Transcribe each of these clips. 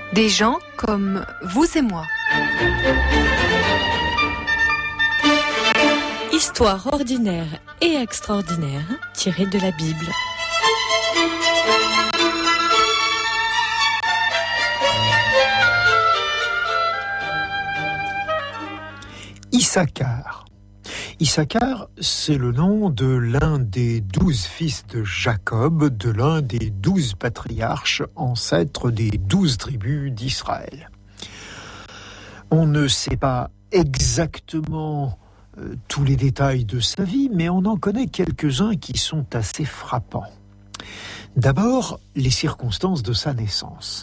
Des gens comme vous et moi. Histoire ordinaire et extraordinaire tirée de la Bible. Issachar. Issachar, c'est le nom de l'un des 12 fils de Jacob, de l'un des 12 patriarches, ancêtres des 12 tribus d'Israël. On ne sait pas exactement tous les détails de sa vie, mais on en connaît quelques-uns qui sont assez frappants. D'abord, les circonstances de sa naissance.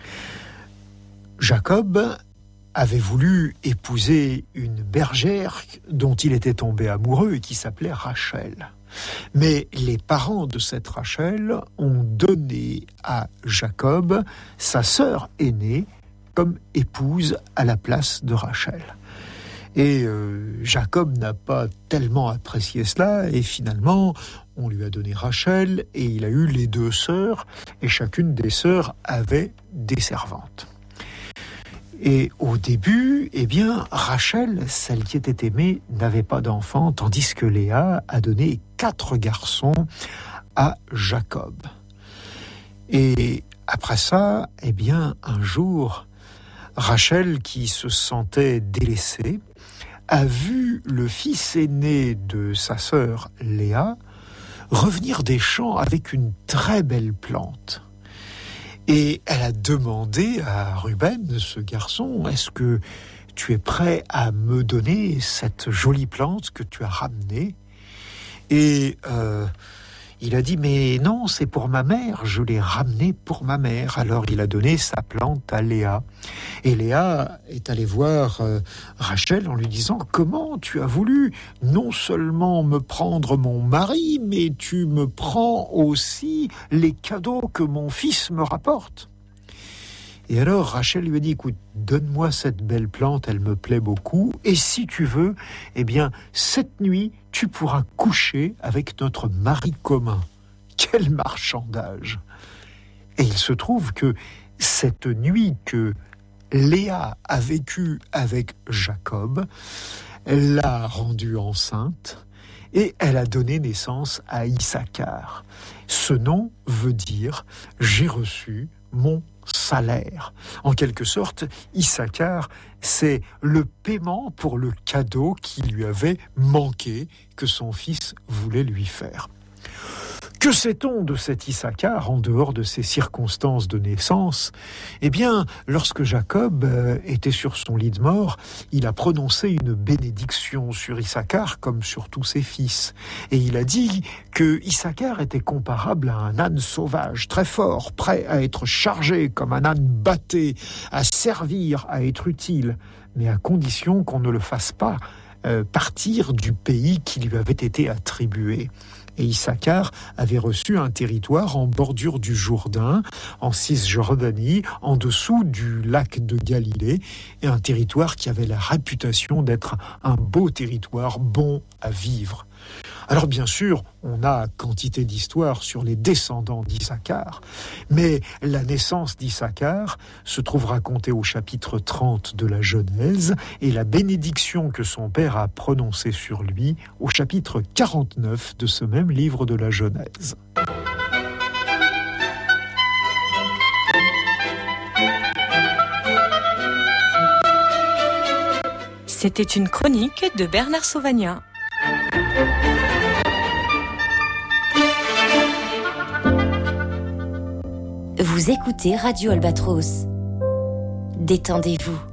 Jacob avait voulu épouser une bergère dont il était tombé amoureux et qui s'appelait Rachel. Mais les parents de cette Rachel ont donné à Jacob sa sœur aînée comme épouse à la place de Rachel. Et Jacob n'a pas tellement apprécié cela, et finalement, on lui a donné Rachel, et il a eu les 2 sœurs, et chacune des sœurs avait des servantes. Et au début, Rachel, celle qui était aimée, n'avait pas d'enfant, tandis que Léa a donné 4 garçons à Jacob. Et après ça, un jour, Rachel, qui se sentait délaissée, a vu le fils aîné de sa sœur Léa revenir des champs avec une très belle plante. Et elle a demandé à Ruben, ce garçon, est-ce que tu es prêt à me donner cette jolie plante que tu as ramenée ? Et il a dit, mais non, c'est pour ma mère, je l'ai ramenée pour ma mère. Alors il a donné sa plante à Léa. Et Léa est allée voir Rachel en lui disant, comment tu as voulu non seulement me prendre mon mari, mais tu me prends aussi les cadeaux que mon fils me rapporte. Et alors Rachel lui a dit, écoute, donne-moi cette belle plante, elle me plaît beaucoup, et si tu veux, cette nuit, tu pourras coucher avec notre mari commun. Quel marchandage! Et il se trouve que cette nuit que Léa a vécue avec Jacob, elle l'a rendue enceinte, et elle a donné naissance à Issachar. Ce nom veut dire « j'ai reçu mon salaire ». En quelque sorte, Issachar, c'est le paiement pour le cadeau qui lui avait manqué, que son fils voulait lui faire. Que sait-on de cet Issachar en dehors de ses circonstances de naissance ? Lorsque Jacob était sur son lit de mort, il a prononcé une bénédiction sur Issachar comme sur tous ses fils. Et il a dit que Issachar était comparable à un âne sauvage, très fort, prêt à être chargé comme un âne bâté, à servir, à être utile, mais à condition qu'on ne le fasse pas partir du pays qui lui avait été attribué. Et Issachar avait reçu un territoire en bordure du Jourdain, en Cisjordanie, en dessous du lac de Galilée, et un territoire qui avait la réputation d'être un beau territoire, bon à vivre. Alors bien sûr, on a quantité d'histoires sur les descendants d'Issachar, mais la naissance d'Issachar se trouve racontée au chapitre 30 de la Genèse, et la bénédiction que son père a prononcée sur lui au chapitre 49 de ce même livre de la Genèse. C'était une chronique de Bernard Sauvagnat. Vous écoutez Radio Albatros. Détendez-vous.